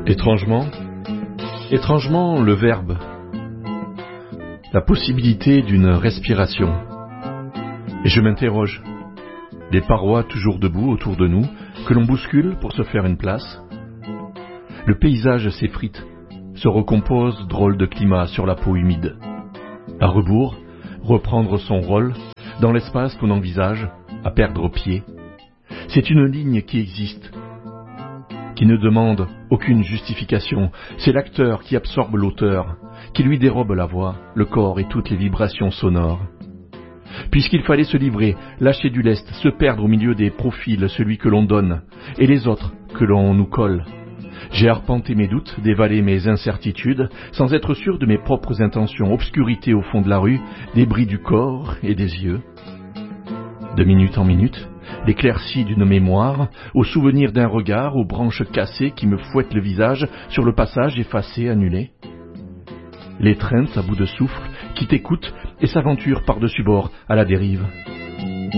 Étrangement, le verbe, la possibilité d'une respiration. Et je m'interroge, les parois toujours debout autour de nous, que l'on bouscule pour se faire une place. Le paysage s'effrite, se recompose, drôle de climat sur la peau humide. À rebours, reprendre son rôle, dans l'espace qu'on envisage, à perdre pied. C'est une ligne qui existe, qui ne demande aucune justification. C'est l'acteur qui absorbe l'auteur, qui lui dérobe la voix, le corps et toutes les vibrations sonores. Puisqu'il fallait se livrer, lâcher du lest, se perdre au milieu des profils, celui que l'on donne, et les autres que l'on nous colle. J'ai arpenté mes doutes, dévalé mes incertitudes, sans être sûr de mes propres intentions, obscurité au fond de la rue, débris du corps et des yeux. De minute en minute, l'éclaircie d'une mémoire, au souvenir d'un regard, aux branches cassées qui me fouettent le visage sur le passage effacé, annulé. L'étreinte à bout de souffle qui t'écoute et s'aventure par-dessus bord à la dérive.